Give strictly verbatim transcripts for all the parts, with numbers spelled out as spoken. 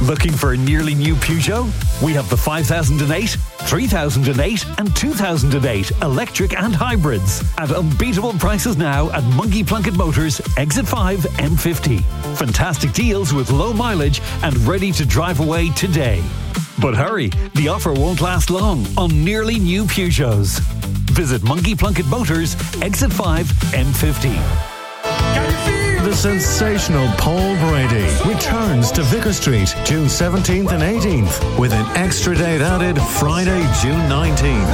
Looking for a nearly new Peugeot? We have the five thousand eight, three thousand eight and two thousand eight electric and hybrids at unbeatable prices now at Monkey Plunkett Motors, Exit five, M fifty. Fantastic deals with low mileage and ready to drive away today. But hurry, the offer won't last long on nearly new Peugeots. Visit Monkey Plunkett Motors, Exit five, M fifty. The sensational Paul Brady returns to Vicar Street June seventeenth and eighteenth with an extra date added Friday, June nineteenth.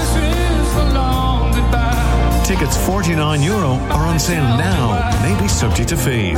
Tickets forty-nine euro are on sale now, maybe subject to fees.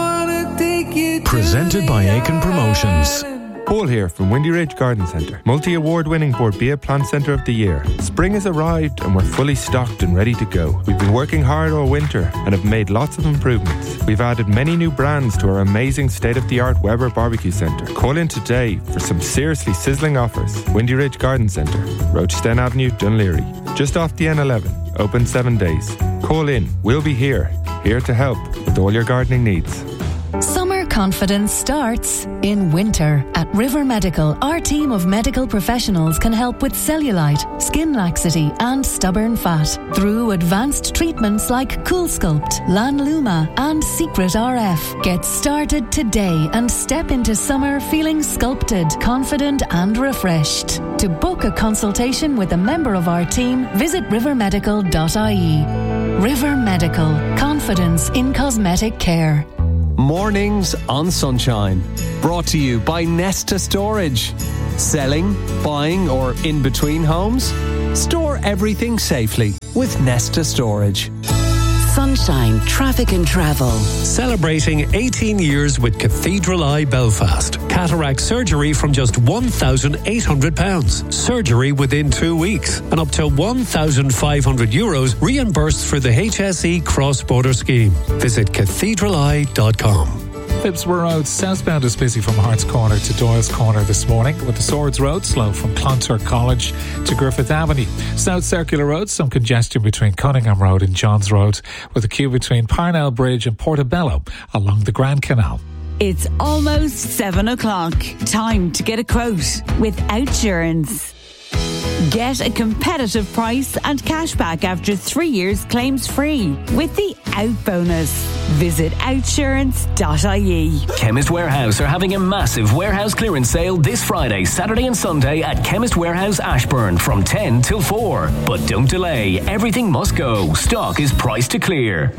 Presented by Aiken Promotions. Paul here from Windy Ridge Garden Centre, multi-award winning Borbia Plant Centre of the Year. Spring has arrived and we're fully stocked and ready to go. We've been working hard all winter and have made lots of improvements. We've added many new brands to our amazing state-of-the-art Weber Barbecue Centre. Call in today for some seriously sizzling offers. Windy Ridge Garden Centre, Rochester Avenue, Dunleary. Just off the N eleven, open seven days. Call in, we'll be here, here to help with all your gardening needs. Summer confidence starts in winter. At River Medical, our team of medical professionals can help with cellulite, skin laxity and stubborn fat through advanced treatments like Cool Sculpt, Lanluma and Secret R F. Get started today and step into summer feeling sculpted, confident and refreshed. To book a consultation with a member of our team, visit river medical dot I E. River Medical, confidence in cosmetic care. Mornings on Sunshine. Brought to you by Nesta Storage. Selling, buying or in between homes? Store everything safely with Nesta Storage. Sunshine Traffic and Travel. Celebrating eighteen years with Cathedral Eye Belfast. Cataract surgery from just one thousand eight hundred pounds. Surgery within two weeks. And up to one thousand five hundred euros reimbursed for the H S E cross-border scheme. Visit cathedral eye dot com. Phibsborough Road southbound is busy from Hart's Corner to Doyle's Corner this morning, with the Swords Road slow from Clonturk College to Griffith Avenue. South Circular Road, some congestion between Cunningham Road and Johns Road, with a queue between Parnell Bridge and Portobello along the Grand Canal. It's almost seven o'clock. Time to get a quote with Outsurance. Get a competitive price and cash back after three years claims free with the Out Bonus. Visit outsurance dot I E. Chemist Warehouse are having a massive warehouse clearance sale this Friday, Saturday and Sunday at Chemist Warehouse Ashburn from ten till four. But don't delay, everything must go. Stock is priced to clear.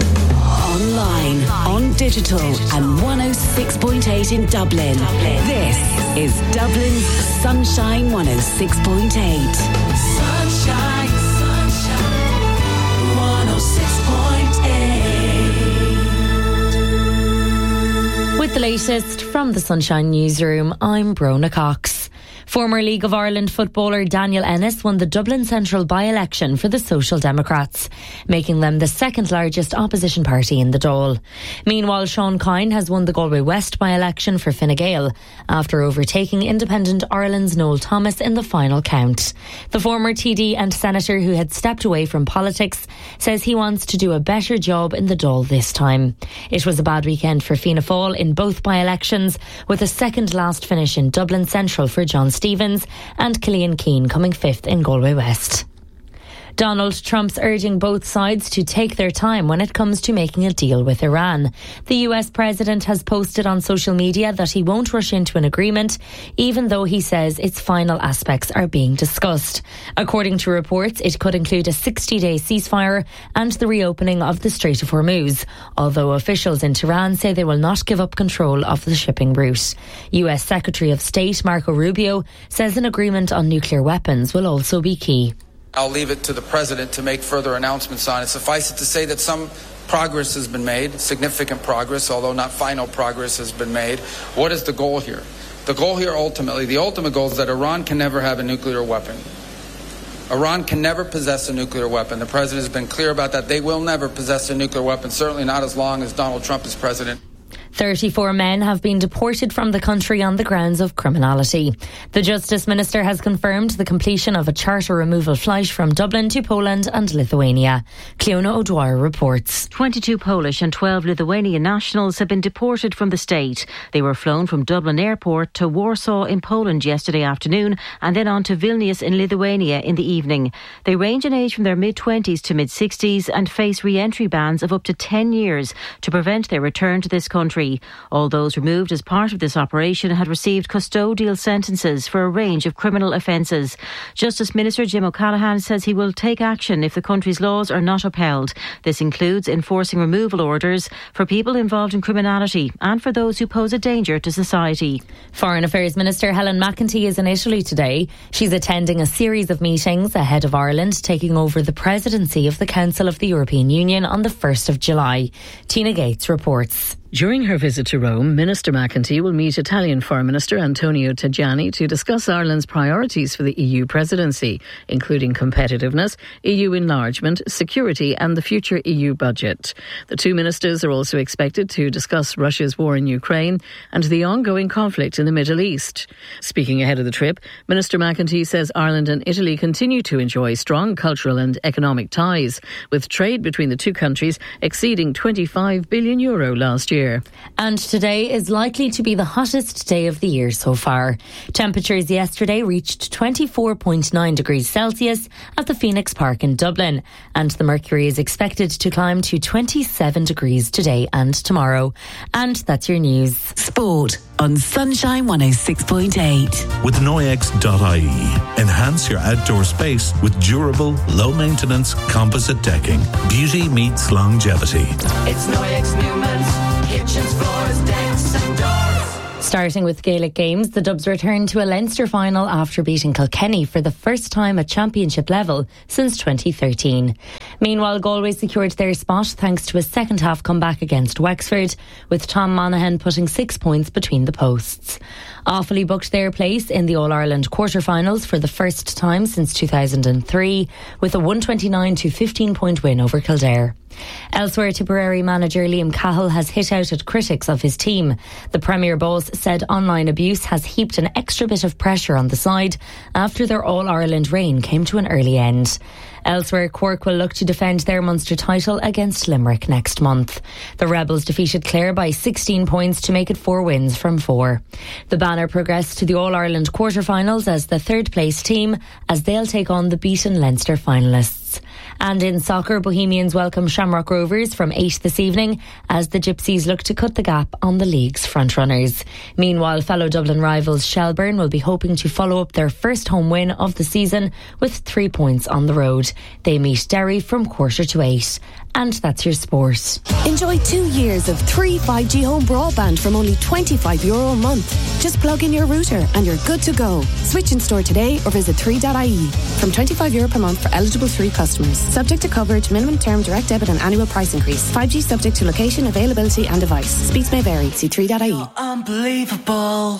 Online, on digital and one oh six point eight in Dublin. This is Dublin's Sunshine one oh six point eight. Sunshine, sunshine, one oh six point eight. With the latest from the Sunshine Newsroom, I'm Brona Cox. Former League of Ireland footballer Daniel Ennis won the Dublin Central by-election for the Social Democrats, making them the second largest opposition party in the Dáil. Meanwhile, Sean Kine has won the Galway West by-election for Fine Gael after overtaking Independent Ireland's Noel Thomas in the final count. The former T D and senator, who had stepped away from politics, says he wants to do a better job in the Dáil this time. It was a bad weekend for Fianna Fáil in both by-elections, with a second last finish in Dublin Central for John Stevens and Cillian Keane coming fifth in Galway West. Donald Trump's urging both sides to take their time when it comes to making a deal with Iran. The U S president has posted on social media that he won't rush into an agreement, even though he says its final aspects are being discussed. According to reports, it could include a sixty-day ceasefire and the reopening of the Strait of Hormuz, although officials in Tehran say they will not give up control of the shipping route. U S Secretary of State Marco Rubio says an agreement on nuclear weapons will also be key. I'll leave it to the President to make further announcements on it. Suffice it to say that some progress has been made, significant progress, although not final progress has been made. What is the goal here? The goal here ultimately, the ultimate goal is that Iran can never have a nuclear weapon. Iran can never possess a nuclear weapon. The President has been clear about that. They will never possess a nuclear weapon, certainly not as long as Donald Trump is President. thirty-four men have been deported from the country on the grounds of criminality. The Justice Minister has confirmed the completion of a charter removal flight from Dublin to Poland and Lithuania. Cleona O'Dwyer reports. twenty-two Polish and twelve Lithuanian nationals have been deported from the state. They were flown from Dublin Airport to Warsaw in Poland yesterday afternoon and then on to Vilnius in Lithuania in the evening. They range in age from their mid-twenties to mid-sixties and face re-entry bans of up to ten years to prevent their return to this country. All those removed as part of this operation had received custodial sentences for a range of criminal offences. Justice Minister Jim O'Callaghan says he will take action if the country's laws are not upheld. This includes enforcing removal orders for people involved in criminality and for those who pose a danger to society. Foreign Affairs Minister Helen McEntee is in Italy today. She's attending a series of meetings ahead of Ireland taking over the presidency of the Council of the European Union on the first of July. Tina Gates reports. During her visit to Rome, Minister McEntee will meet Italian Foreign Minister Antonio Tajani to discuss Ireland's priorities for the E U presidency, including competitiveness, E U enlargement, security and the future E U budget. The two ministers are also expected to discuss Russia's war in Ukraine and the ongoing conflict in the Middle East. Speaking ahead of the trip, Minister McEntee says Ireland and Italy continue to enjoy strong cultural and economic ties, with trade between the two countries exceeding twenty-five billion euro last year. And today is likely to be the hottest day of the year so far. Temperatures yesterday reached twenty-four point nine degrees Celsius at the Phoenix Park in Dublin, and the mercury is expected to climb to twenty-seven degrees today and tomorrow. And that's your news. Sport on Sunshine one oh six point eight. With Noyex dot I E, enhance your outdoor space with durable, low-maintenance composite decking. Beauty meets longevity. It's Noyex Newman's. Kitchens, floors, decks and doors. Starting with Gaelic games, the Dubs return to a Leinster final after beating Kilkenny for the first time at championship level since twenty thirteen. Meanwhile, Galway secured their spot thanks to a second half comeback against Wexford, with Tom Monaghan putting six points between the posts. Offaly booked their place in the All-Ireland quarter-finals for the first time since two thousand three, with a one twenty-nine to fifteen point win over Kildare. Elsewhere, Tipperary manager Liam Cahill has hit out at critics of his team. The Premier boss said online abuse has heaped an extra bit of pressure on the side after their All-Ireland reign came to an early end. Elsewhere, Cork will look to defend their Munster title against Limerick next month. The Rebels defeated Clare by sixteen points to make it four wins from four. The Banner progressed to the All-Ireland quarter-finals as the third-place team, as they'll take on the beaten Leinster finalists. And in soccer, Bohemians welcome Shamrock Rovers from eight this evening as the Gypsies look to cut the gap on the league's frontrunners. Meanwhile, fellow Dublin rivals Shelbourne will be hoping to follow up their first home win of the season with three points on the road. They meet Derry from quarter to eight. And that's your sport. Enjoy two years of three five G home broadband from only twenty-five euro a month. Just plug in your router and you're good to go. Switch in store today or visit three dot I E. From twenty-five euro per month for eligible three customers. Subject to coverage, minimum term, direct debit and annual price increase. five G subject to location, availability and device. Speeds may vary. See three dot I E. Unbelievable.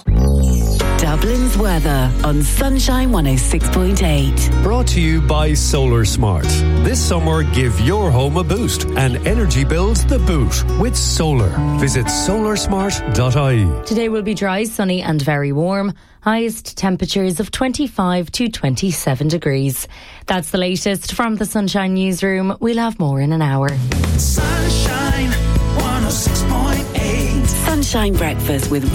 Dublin's weather on Sunshine one oh six point eight. Brought to you by Solar Smart. This summer, give your home a boost and energy bills the boot with solar. Visit solar smart dot I E. Today will be dry, sunny and very warm. Highest temperatures of twenty-five to twenty-seven degrees. That's the latest from the Sunshine Newsroom. We'll have more in an hour. Sunshine one oh six point eight. Sunshine Breakfast with